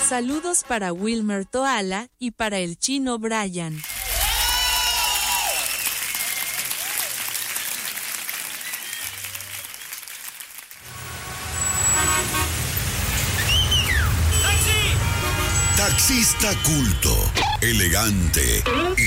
Saludos para Wilmer Toala y para el chino Brian. Taxista culto, elegante